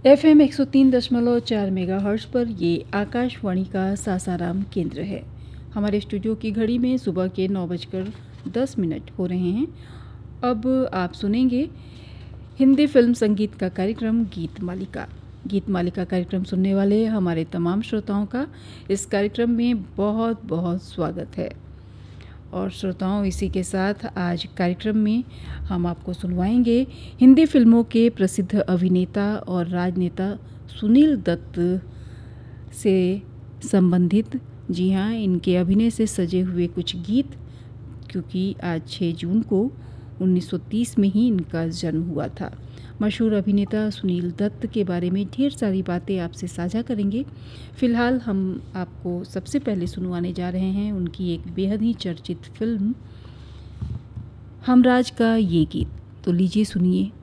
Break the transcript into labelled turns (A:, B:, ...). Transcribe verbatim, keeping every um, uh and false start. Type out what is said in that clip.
A: F M एक सौ तीन दशमलव चार मेगा हर्ट्ज पर ये आकाशवाणी का सासाराम केंद्र है। हमारे स्टूडियो की घड़ी में सुबह के नौ बजकर दस मिनट हो रहे हैं। अब आप सुनेंगे हिंदी फिल्म संगीत का कार्यक्रम गीत मालिका। गीत मालिका कार्यक्रम सुनने वाले हमारे तमाम श्रोताओं का इस कार्यक्रम में बहुत बहुत स्वागत है। और श्रोताओं, इसी के साथ आज कार्यक्रम में हम आपको सुनवाएंगे हिंदी फिल्मों के प्रसिद्ध अभिनेता और राजनेता सुनील दत्त से संबंधित, जी हाँ, इनके अभिनय से सजे हुए कुछ गीत, क्योंकि आज छह जून को उन्नीस सौ तीस में ही इनका जन्म हुआ था। मशहूर अभिनेता सुनील दत्त के बारे में ढेर सारी बातें आपसे साझा करेंगे। फ़िलहाल हम आपको सबसे पहले सुनवाने जा रहे हैं उनकी एक बेहद ही चर्चित फिल्म हमराज का ये गीत। तो लीजिए सुनिए।